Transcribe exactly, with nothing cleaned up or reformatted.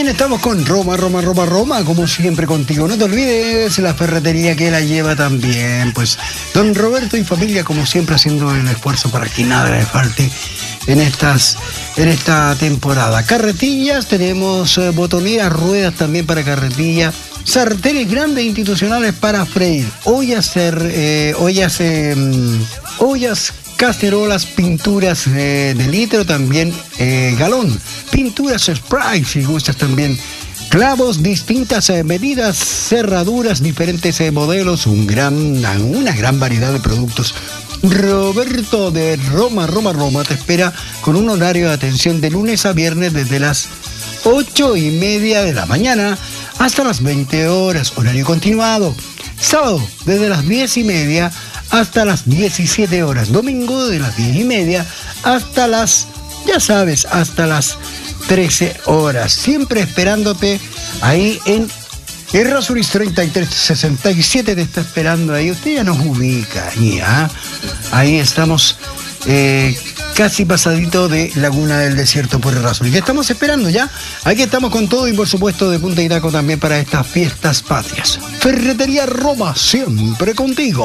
También estamos con Roma, Roma, Roma, Roma, como siempre contigo. No te olvides la ferretería que la lleva también, pues don Roberto y familia, como siempre, haciendo el esfuerzo para que nada le falte en estas en esta temporada. Carretillas, tenemos eh, botoneras, ruedas también para carretilla, sartenes grandes institucionales para freír, ollas, eh, ollas, eh, ollas, cacerolas, pinturas eh, de litro, también eh, galón, pinturas spray, si gustas también, clavos, distintas eh, medidas, cerraduras, diferentes eh, modelos, un gran, una gran variedad de productos. Roberto de Roma, Roma, Roma te espera con un horario de atención de lunes a viernes desde las ocho y media de la mañana hasta las veinte horas, horario continuado. Sábado desde las diez y media hasta las diecisiete horas. Domingo de las diez y media hasta las, ya sabes, hasta las trece horas. Siempre esperándote ahí en Errázuriz treinta y tres sesenta y siete, te está esperando ahí. Usted ya nos ubica, ya. Ahí estamos eh, casi pasadito de Laguna del Desierto por Errázuriz. Ya estamos esperando ya. Aquí estamos con todo y por supuesto de punta y taco también para estas fiestas patrias. Ferretería Roma, siempre contigo.